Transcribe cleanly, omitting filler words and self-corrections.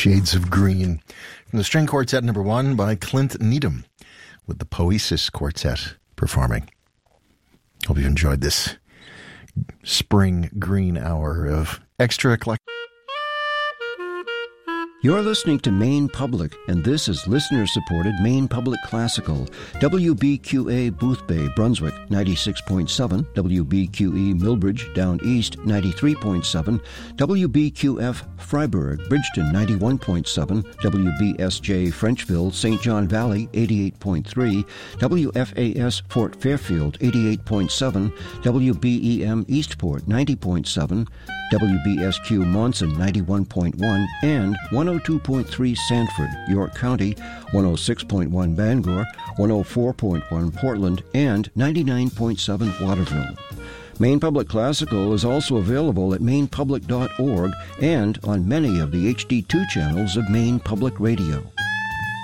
Shades of Green. From the String Quartet number 1 by Clint Needham, with the Poesis Quartet performing. Hope you enjoyed this spring green hour of extra eclectic. You're listening to Maine Public, and this is listener-supported Maine Public Classical. WBQA Boothbay, Brunswick, 96.7. WBQE Millbridge, Down East, 93.7. WBQF Freiburg, Bridgeton, 91.7. WBSJ Frenchville, St. John Valley, 88.3. WFAS Fort Fairfield, 88.7. WBEM Eastport, 90.7. WBSQ Monson, 91.1, and 102.3 Sanford, York County, 106.1 Bangor, 104.1 Portland, and 99.7 Waterville. Maine Public Classical is also available at mainepublic.org and on many of the HD2 channels of Maine Public Radio.